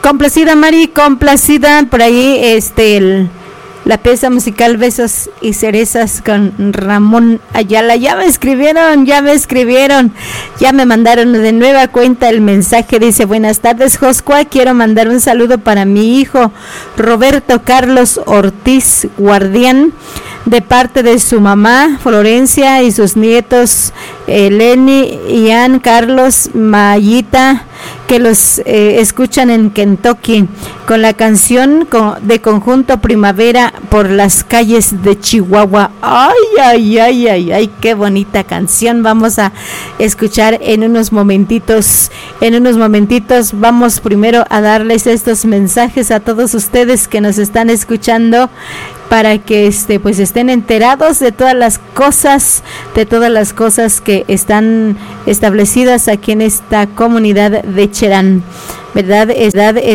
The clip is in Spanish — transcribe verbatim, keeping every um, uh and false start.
complacida Mari, complacida por ahí este el, la pieza musical Besos y Cerezas con Ramón Ayala. Ya me escribieron, ya me escribieron, ya me mandaron de nueva cuenta el mensaje. Dice: buenas tardes Joscua, quiero mandar un saludo para mi hijo Roberto Carlos Ortiz Guardián, de parte de su mamá Florencia y sus nietos eh, Lenny, Ian, Carlos, Mayita, que los eh, escuchan en Kentucky, con la canción con, de Conjunto Primavera, Por las calles de Chihuahua. Ay, ay, ay, ay, ay, qué bonita canción. Vamos a escuchar en unos momentitos, en unos momentitos. Vamos primero a darles estos mensajes a todos ustedes que nos están escuchando, para que este pues estén enterados de todas las cosas, de todas las cosas que están establecidas aquí en esta comunidad de Cherán, ¿verdad? Es verdad.